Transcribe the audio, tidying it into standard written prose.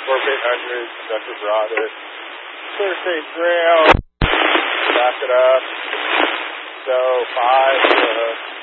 Corp 800, conductor brought it. Clear stage ground. Back it up. So 5